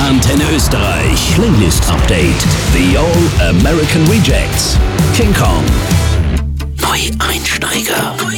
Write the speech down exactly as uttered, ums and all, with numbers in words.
Antenne Österreich Playlist Update. The All American Rejects. King Kong. Neueinsteiger.